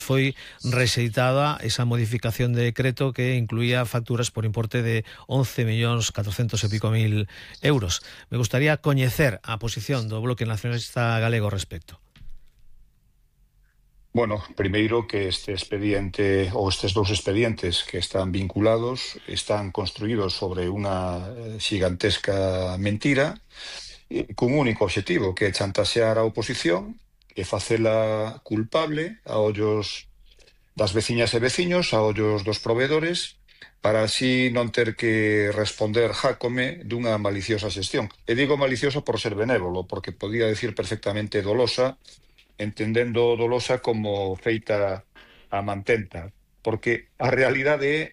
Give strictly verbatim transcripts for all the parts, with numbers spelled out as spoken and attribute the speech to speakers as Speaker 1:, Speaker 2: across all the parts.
Speaker 1: foi rexeitada esa modificación de decreto que incluía facturas por importe de once millóns catrocentos e pico mil euros. Me gustaría coñecer a posición do Bloque Nacionalista Galego ao respecto.
Speaker 2: Bueno, primeiro que este expediente ou estes dous expedientes que están vinculados están construídos sobre unha xigantesca mentira cun único obxectivo, que é chantaxear a oposición e facela culpable a ollos das veciñas e veciños, a ollos dos proveedores, para así non ter que responder Jácome dunha maliciosa xestión. E digo maliciosa por ser benévolo, porque podía decir perfectamente dolosa, entendendo dolosa como feita a mantenta, porque a realidade é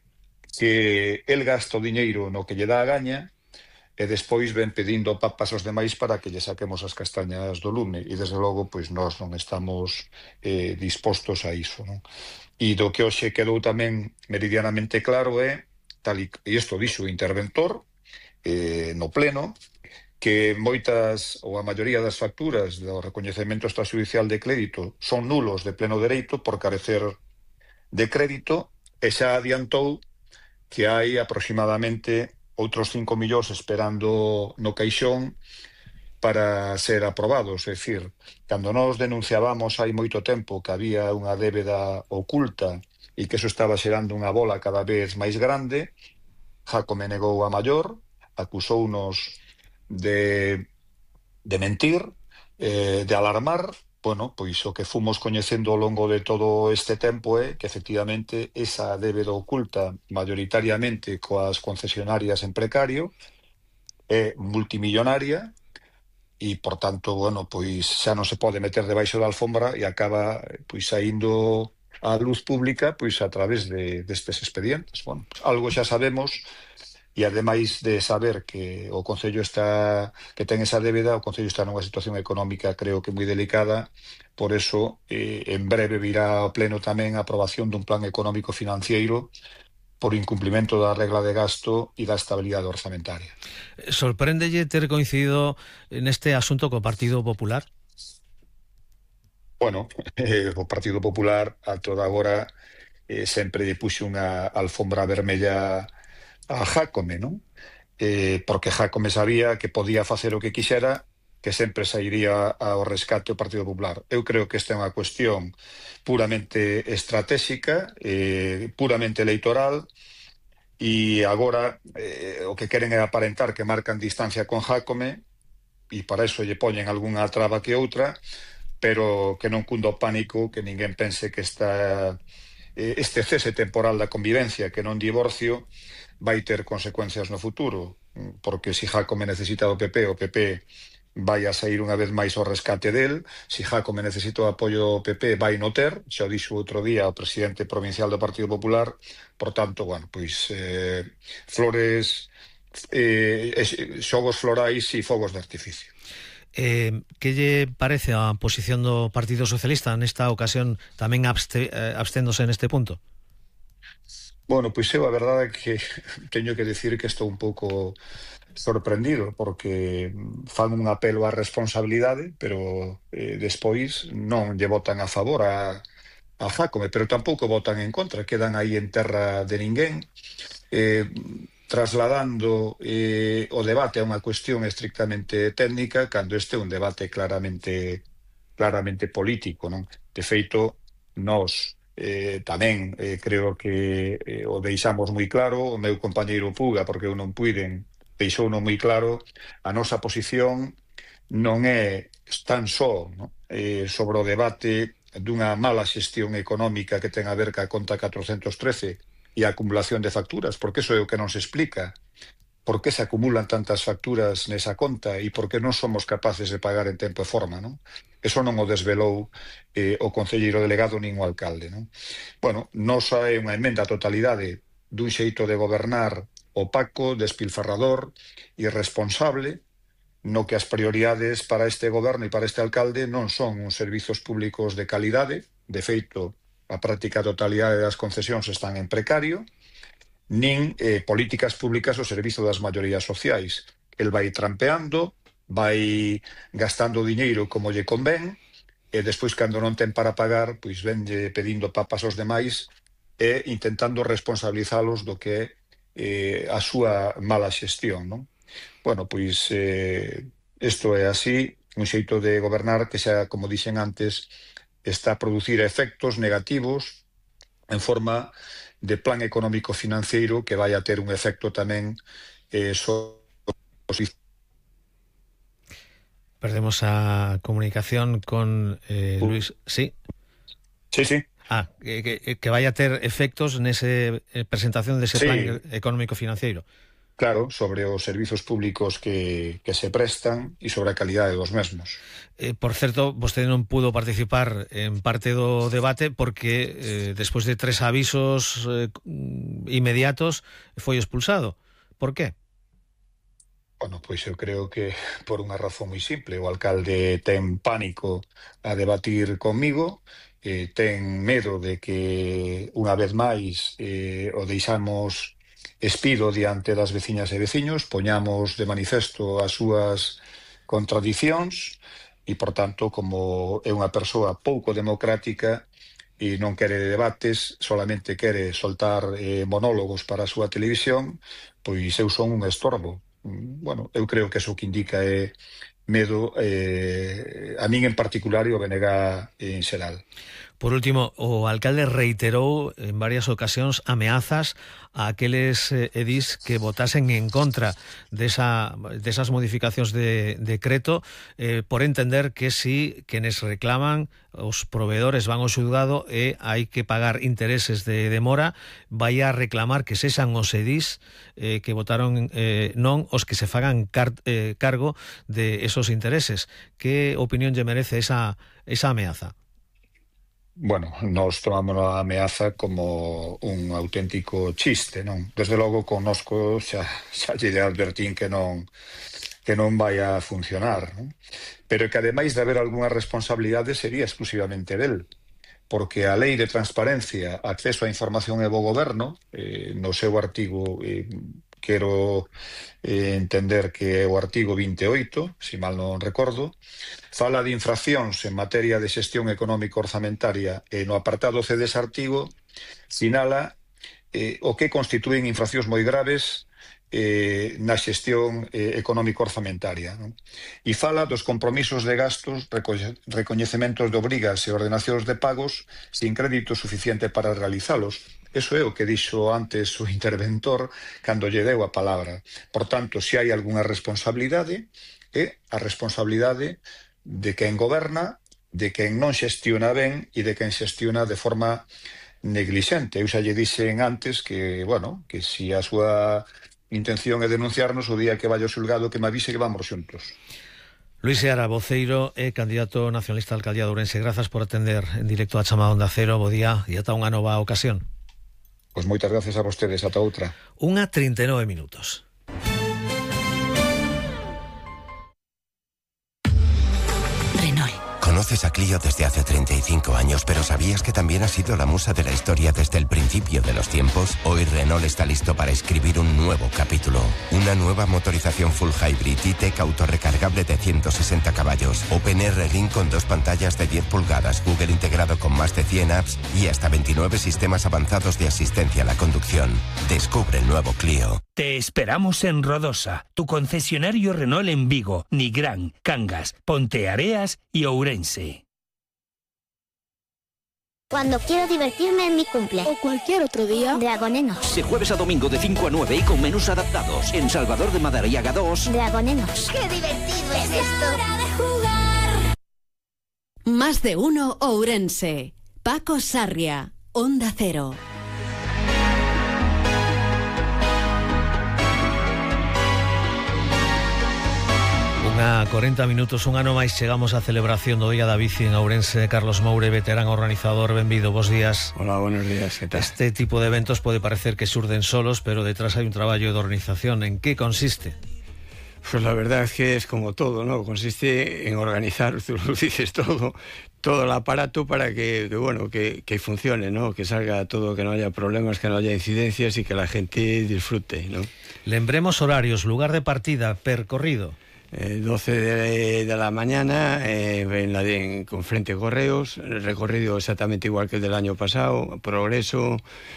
Speaker 2: que el gasta o diñeiro no que lle dá a gaña e despois ven pedindo papas aos demais para que lle saquemos as castañas do lume, e desde logo pois nós non estamos eh, dispostos a iso, non? E do que hoxe quedou tamén meridianamente claro é, tal e, e isto dixo o interventor eh, no pleno, que moitas ou a maioría das facturas do recoñecemento extrajudicial de crédito son nulos de pleno dereito por carecer de crédito, e xa adiantou que hai aproximadamente outros cinco millóns esperando no caixón para ser aprobados. É dicir, cando nós denunciábamos hai moito tempo que había unha débeda oculta e que eso estaba xerando unha bola cada vez máis grande, Jácome negou a maior, acusounos de, de mentir, eh, de alarmar. Bueno, pois o que fomos coñecendo ao longo de todo este tempo é que efectivamente esa débeda oculta mayoritariamente coas concesionarias en precario é multimillonaria e, por tanto, bueno, pois xa non se pode meter debaixo da alfombra e acaba pois saindo á luz pública pois a través de destes expedientes. Bueno, algo xa sabemos. E ademais de saber que o Concello está que ten esa débeda, o Concello está nunha situación económica creo que moi delicada, por eso eh, en breve virá ao pleno tamén a aprobación dun plan económico financiero por incumplimento da regla de gasto e da estabilidade orzamentaria.
Speaker 1: Sorpréndelle ter coincidido neste asunto co Partido Popular?
Speaker 2: Bueno, eh, o Partido Popular a toda agora eh, sempre lle puxe unha alfombra vermella a Jácome, non? Eh, porque Jácome sabía que podía facer o que quixera, que sempre sairía ao rescate o Partido Popular. Eu creo que esta é unha cuestión puramente estratégica, eh, puramente electoral, e agora eh, o que queren é aparentar que marcan distancia con Jácome, e para iso lle poñen algunha traba que outra, pero que non cunda o pánico, que ninguén pense que esta, eh, este cese temporal da convivencia, que non divorcio, vai ter consecuencias no futuro, porque se Jácome necesita do P P, o P P vai a sair unha vez máis ao rescate del. Se Jácome necesita o apoio do P P, vai no ter, xa o dixo outro día o presidente provincial do Partido Popular. Por tanto, bueno, pois eh, flores, eh, xogos florais e fogos de artificio.
Speaker 1: Eh, que lle parece a posición do Partido Socialista nesta ocasión, tamén abste, eh, absténdose neste punto?
Speaker 2: Bueno, pois eu a verdade é que teño que decir que estou un pouco sorprendido, porque fan un apelo á responsabilidade, pero eh, despois non lle votan a favor a, a Jácome, pero tampouco votan en contra, quedan aí en terra de ninguén, eh, trasladando eh, o debate a unha cuestión estrictamente técnica, cando este é un debate claramente claramente político, non? De feito, nós Eh, tamén eh, creo que eh, o deixamos moi claro, o meu compañeiro Puga, porque eu non puiden, deixou non moi claro, a nosa posición non é tan só, no? eh, sobre o debate dunha mala xestión económica que ten a ver ca conta catrocentos trece e a acumulación de facturas, porque iso é o que non se explica. Por que se acumulan tantas facturas nesa conta e por que non somos capaces de pagar en tempo e forma, non? Eso non o desvelou eh, o concelleiro delegado nin o alcalde, non? Bueno, nos hai unha emenda a totalidade dun xeito de gobernar opaco, despilfarrador, irresponsable, no que as prioridades para este goberno e para este alcalde non son uns servizos públicos de calidade. De feito, a práctica totalidade das concesións están en precario, nin eh, políticas públicas ao servizo das maiorías sociais. El vai trampeando, vai gastando diñeiro como lle convén, e despois, cando non ten para pagar, pois venlle pedindo papas aos demais e intentando responsabilizalos do que é eh, a súa mala xestión, non? Bueno, pois eh, isto é así, un xeito de gobernar que xa, como dixen antes, está a producir efectos negativos en forma de plan económico financiero que vai a ter un efecto tamén eh, sobre...
Speaker 1: Perdemos a comunicación con eh, Luis. Sí.
Speaker 2: Sí, sí.
Speaker 1: Ah, que, que, que vaya a ter efectos nese eh, presentación dese
Speaker 2: sí.
Speaker 1: plan económico financiero.
Speaker 2: Claro, sobre os servizos públicos que, que se prestan e sobre a calidade dos mesmos.
Speaker 1: Eh, por certo, vostede non pudo participar en parte do debate porque eh, despois de tres avisos eh, inmediatos foi expulsado. Por qué?
Speaker 2: Bueno, pois eu creo que por unha razón moi simple. O alcalde ten pánico a debatir comigo, eh, ten medo de que unha vez máis eh, o deixamos espido diante das veciñas e veciños, poñamos de manifesto as súas contradicións e, por tanto, como é unha persoa pouco democrática e non quere debates, solamente quere soltar eh, monólogos para a súa televisión, pois eu son un estorbo. Bueno, eu creo que eso que indica é medo eh, a min en particular e o B N G en xeral.
Speaker 1: Por último, o alcalde reiterou en varias ocasións ameazas a aqueles eh, edís que votasen en contra desa, desas modificacións de decreto eh, por entender que si quenes reclaman os proveedores van ao xulgado e hai que pagar intereses de demora, vai a reclamar que sexan os edís eh, que votaron eh, non os que se fagan car eh, cargo de esos intereses. Que opinión lle merece esa, esa ameaza?
Speaker 2: Bueno, nos tomamos a ameaza como un auténtico chiste, non? Desde logo, connosco xa, xa lle advertín que non que non vai a funcionar, non? Pero que ademais de haber algunha responsabilidade sería exclusivamente del, porque a Lei de Transparencia, Acceso á Información e Bo Goberno, eh, no seu artigo, eh, quero eh, entender que é o artigo vinte e oito, se mal non recordo, fala de infraccións en materia de xestión económica orzamentaria e no apartado C dese artigo sinala eh, o que constitúen infraccións moi graves eh, na xestión eh, económica orzamentaria, non? E fala dos compromisos de gastos, recoñecementos de obrigas e ordenacións de pagos sin crédito suficiente para realizalos. Eso é o que dixo antes o interventor cando lle deu a palabra. Por tanto, se hai algunha responsabilidade, é a responsabilidade de quen goberna, de quen non xestiona ben e de quen xestiona de forma neglixente. Eu xa lle dixen antes que, bueno, que se a súa intención é denunciarnos, o día que vai ao xulgado que me avise que vamos xuntos.
Speaker 1: Luis Seara, voceiro e candidato nacionalista a alcaldía de Ourense, grazas por atender en directo a chamada Onda Cero. Bo día e ata unha nova ocasión.
Speaker 2: Pois moitas gracias a vostedes, ata outra.
Speaker 1: Unha trinta e nove minutos.
Speaker 3: Conoces a Clio desde hace treinta y cinco años, pero ¿sabías que también ha sido la musa de la historia desde el principio de los tiempos? Hoy Renault está listo para escribir un nuevo capítulo. Una nueva motorización full hybrid E-Tech autorrecargable de ciento sesenta caballos, OpenR Ring con dos pantallas de diez pulgadas, Google integrado con más de cien apps y hasta veintinueve sistemas avanzados de asistencia a la conducción. Descubre el nuevo Clio.
Speaker 4: Te esperamos en Rodosa, tu concesionario Renault en Vigo, Nigrán, Cangas, Ponteareas y Ourense.
Speaker 5: Cuando quiero divertirme en mi cumple.
Speaker 6: O cualquier otro día.
Speaker 5: Dragonenos.
Speaker 7: De jueves a domingo de cinco a nueve y con menús adaptados. En Salvador de Madariaga dos.
Speaker 5: Dragonenos. ¡Qué divertido es esto! ¡Hora de jugar!
Speaker 6: Más de uno Ourense. Paco Sarria, Onda Cero.
Speaker 1: Unha corenta minutos, un ano máis chegamos á celebración do Día da Bici en Ourense. Carlos Moure, veterano organizador, benvido, bos días.
Speaker 8: Hola, buenos días, ¿qué tal?
Speaker 1: Este tipo de eventos pode parecer que xurden solos, pero detrás hai un traballo de organización. En que consiste?
Speaker 8: Pues la verdad es que es como todo, ¿no? Consiste en organizar, tú lo dices todo, todo el aparato para que, que bueno, que, que funcione, ¿no? Que salga todo, que no haya problemas, que no haya incidencias y que la gente disfrute, ¿no?
Speaker 1: Lembremos horarios, lugar de partida, percorrido.
Speaker 8: Eh, doce de, de la mañana eh, en la de, con Frente Correos, recorrido exactamente igual que el del año pasado, Progreso,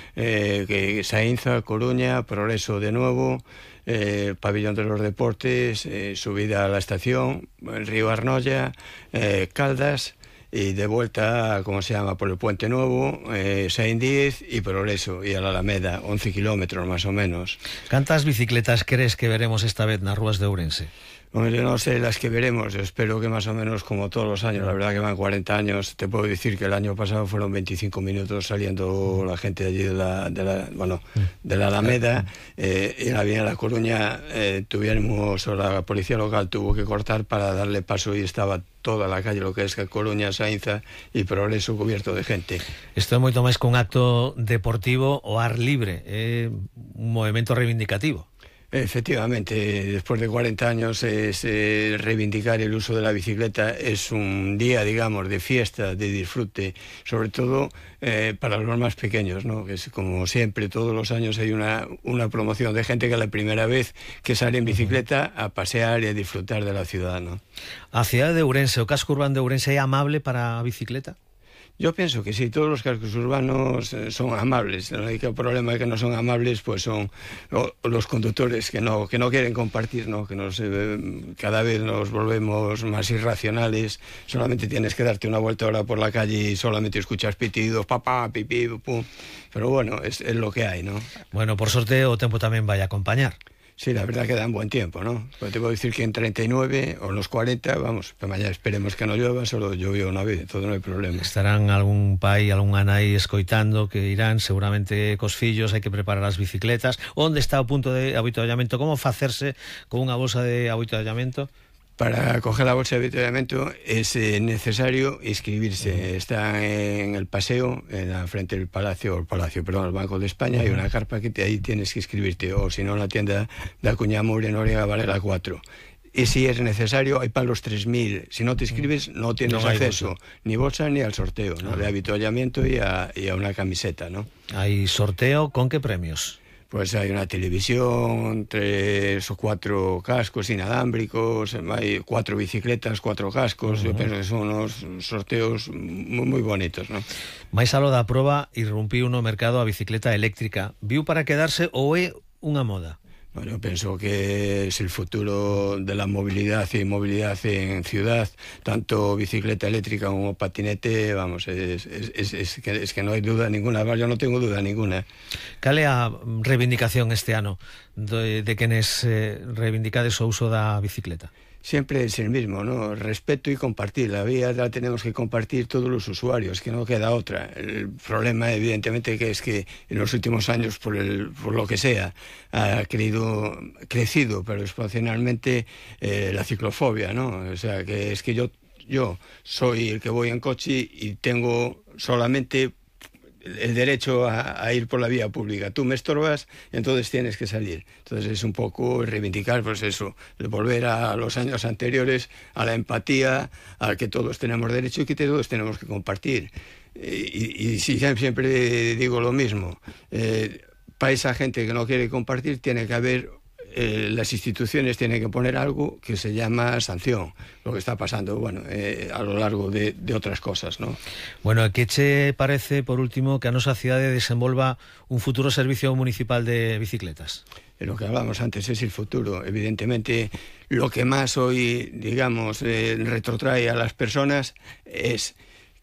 Speaker 8: eh, que Saínza, Coruña, Progreso de nuevo, eh, Pabellón de los Deportes, eh, subida a la estación, el Río Arnolla, eh, Caldas, y de vuelta, ¿cómo se llama?, por el Puente Nuevo, eh, Saint Diez y Progreso, y a la Alameda, once kilómetros más o menos.
Speaker 1: ¿Cantas bicicletas crees que veremos esta vez nas rúas de Ourense?
Speaker 8: Hombre, yo no sé las que veremos, yo espero que más o menos como todos los años, la verdad que van cuarenta años, te puedo decir que el año pasado fueron veinticinco minutos saliendo la gente de allí de la, de la, bueno, de la Alameda, eh, y en la Avenida La Coruña eh, tuvimos, o la policía local tuvo que cortar para darle paso y estaba toda la calle, lo que es Coruña, Saínza y Progreso cubierto de gente.
Speaker 1: Isto é moito máis que un acto deportivo ao ar libre, é un movimento reivindicativo.
Speaker 8: Efectivamente, después de cuarenta años es eh, reivindicar el uso de la bicicleta, es un día, digamos, de fiesta, de disfrute, sobre todo eh, para los más pequeños, ¿no? Que es como siempre, todos los años hay una, una promoción de gente que es la primera vez que sale en bicicleta a pasear y a disfrutar de la ciudad, ¿no?
Speaker 1: A cidade de Ourense, o casco urbano de Ourense é amable para a bicicleta?
Speaker 8: Yo pienso que sí, todos los cascos urbanos son amables. El único problema que no son amables pues son los conductores que no, que no quieren compartir, ¿no? Que nos, eh, cada vez nos volvemos más irracionales. Solamente tienes que darte una vuelta ahora por la calle y solamente escuchas pitidos, papá, pipí, pum. Pero bueno, es, es lo que hay, ¿no?
Speaker 1: Bueno, por sorte o tempo tamén vai a acompañar.
Speaker 8: Sí, la verdad que dan buen tiempo, ¿no? Pues te puedo decir que en treinta y nueve o en los cuarenta, vamos, para mañana esperemos que no llueva, solo llovió una vez, todo no hay problema.
Speaker 1: Estarán algún pai, algún anai escoitando que irán seguramente cos fillos, hai que preparar as bicicletas. Onde está o punto de avituallamento? Como facerse con unha bolsa de avituallamento?
Speaker 8: Para coger la bolsa de avituallamiento es eh, necesario inscribirse. Está en el paseo, en la frente del Palacio, el Palacio, perdón, el Banco de España, hay una carpa que te, ahí tienes que inscribirte, o si no, en la tienda de Acuña Moure en Noriega Varela cuatro. Y si es necesario, hay para los tres mil. Si no te inscribes, no tienes no acceso bolsa. Ni bolsa ni al sorteo, ¿no? Ah. De avituallamiento y a, y a una camiseta, ¿no?
Speaker 1: ¿Hay sorteo con qué premios?
Speaker 8: Pues hay una televisión, tres o cuatro cascos inalámbricos, hay cuatro bicicletas, cuatro cascos. Uh-huh. Yo pienso que son unos sorteos muy, muy bonitos, ¿no?
Speaker 1: Mais alo da proba irrumpiu no mercado a bicicleta eléctrica. Viu para quedarse ou é unha moda?
Speaker 8: Bueno, yo pienso que es el futuro de la movilidad y movilidad en ciudad, tanto bicicleta eléctrica como patinete, vamos, es, es, es, es, que, es que no hay duda ninguna, yo no tengo duda ninguna.
Speaker 1: Cal é a reivindicación este ano de, de quenes eh, reivindicades o uso da bicicleta?
Speaker 8: Siempre es el mismo, ¿no? Respeto y compartir. La vía la tenemos que compartir todos los usuarios, que no queda otra. El problema, evidentemente, que es que en los últimos años, por, el, por lo que sea, ha crecido, crecido pero exponencialmente eh, la ciclofobia, ¿no? O sea, que es que yo, yo soy el que voy en coche y tengo solamente el derecho a, a ir por la vía pública. Tú me estorbas, entonces tienes que salir. Entonces es un poco reivindicar, pues eso, de volver a los años anteriores, a la empatía, a que todos tenemos derecho y que todos tenemos que compartir. Y, y, y siempre digo lo mismo, eh, para esa gente que no quiere compartir tiene que haber Eh, las instituciones tienen que poner algo que se llama sanción, lo que está pasando, bueno, eh, a lo largo de, de otras cosas, ¿no?
Speaker 1: Bueno, que che parece, por último, que a nosa cidade desenvolva un futuro servicio municipal de bicicletas?
Speaker 8: Lo que hablábamos antes es el futuro. Evidentemente, lo que más hoy, digamos, eh, retrotrae a las personas es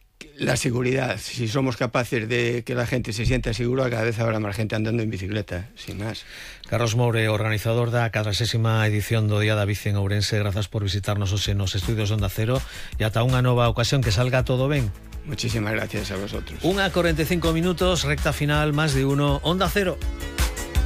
Speaker 8: la seguridad. Si somos capaces de que la gente se sienta segura, cada vez habrá más gente andando en bicicleta, sin más.
Speaker 1: Carlos Moure, organizador da cuadragésima edición do Día da Bici en Ourense, grazas por visitarnos hoxe nos estudios de Onda Cero e ata unha nova ocasión, que salga todo ben.
Speaker 8: Muchísimas gracias a vosotros.
Speaker 1: Unha cuarenta y cinco minutos, recta final, más de uno, Onda Cero.